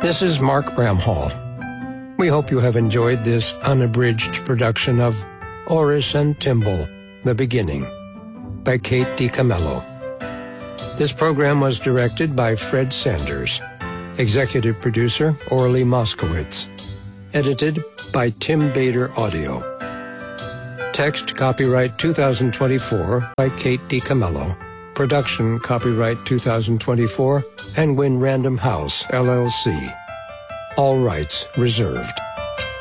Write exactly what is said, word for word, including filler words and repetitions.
This is Mark Bramhall. We hope you have enjoyed this unabridged production of Oris and Timble, The Beginning, by Kate DiCamillo. This program was directed by Fred Sanders. Executive producer, Orly Moskowitz. Edited by Tim Bader Audio. Text copyright two thousand twenty-four by Kate DiCamillo. Production copyright two thousand twenty-four, Penguin Random House, L L C. All rights reserved.